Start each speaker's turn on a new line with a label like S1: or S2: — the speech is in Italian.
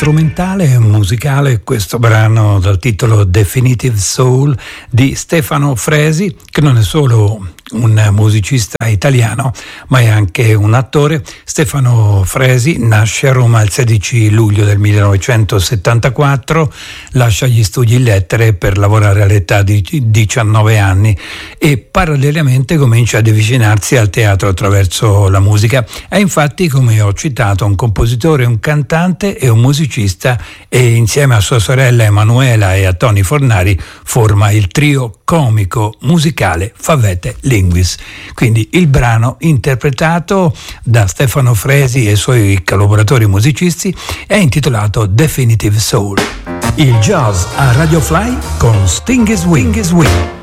S1: strumentale e musicale questo brano dal titolo Definitive Soul di Stefano Fresi, che non è solo un musicista italiano ma è anche un attore. Stefano Fresi nasce a Roma il 16 luglio del 1974, lascia gli studi in lettere per lavorare all'età di 19 anni e parallelamente comincia ad avvicinarsi al teatro attraverso la musica. È infatti, come ho citato, un compositore, un cantante e un musicista, e insieme a sua sorella Emanuela e a Tony Fornari forma il trio comico musicale Favete Linguis. Quindi il brano interpretato da Stefano Fresi e i suoi collaboratori musicisti è intitolato Definitive Soul. Il jazz a Radio Fly con Sting is Wing.